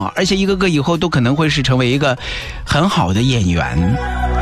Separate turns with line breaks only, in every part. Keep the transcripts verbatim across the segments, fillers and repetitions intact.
而且一个个以后都可能会是成为一个很好的演员。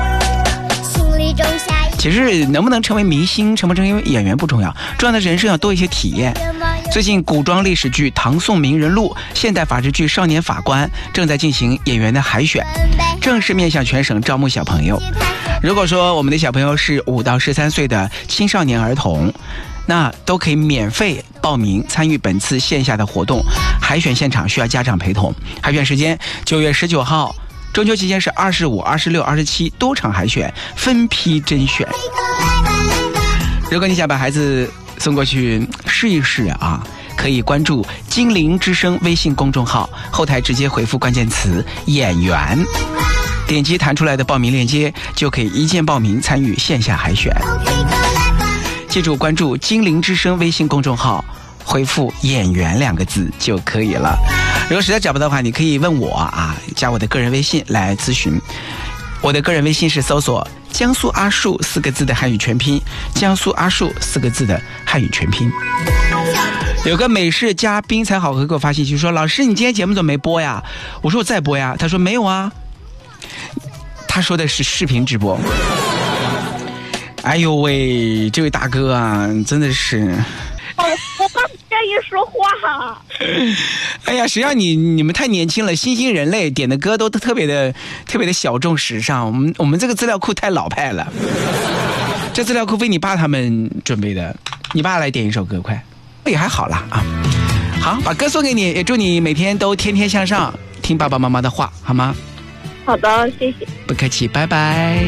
其实能不能成为明星，成不成为演员不重要，重要的是人生要多一些体验。最近古装历史剧《唐宋名人录》、现代法制剧《少年法官》正在进行演员的海选，正式面向全省招募小朋友。如果说我们的小朋友是五到十三岁的青少年儿童，那都可以免费报名参与本次线下的活动。海选现场需要家长陪同。海选时间九月十九号，中秋期间是二十五、二十六、二十七多场海选，分批甄选。如果你想把孩子送过去试一试啊，可以关注金陵之声微信公众号，后台直接回复关键词演员，点击弹出来的报名链接，就可以一键报名参与线下海选。记住关注金陵之声微信公众号，回复演员两个字就可以了。如果实在找不到的话，你可以问我啊，加我的个人微信来咨询。我的个人微信是搜索江苏阿树四个字的汉语全拼，江苏阿树四个字的汉语全拼。有个美式嘉宾才好和给我发信息说，老师你今天节目怎么没播呀？我说我在播呀。他说没有啊，他说的是视频直播。哎呦喂，这位大哥啊，真的是
我我不愿意说话。
哎呀，谁让你你们太年轻了，新兴人类点的歌都特别的特别的小众时尚，我们我们这个资料库太老派了。这资料库为你爸他们准备的，你爸来点一首歌快，也还好啦啊。好，把歌送给你，也祝你每天都天天向上，听爸爸妈妈的话好吗？
好的，谢谢。
不客气，拜拜。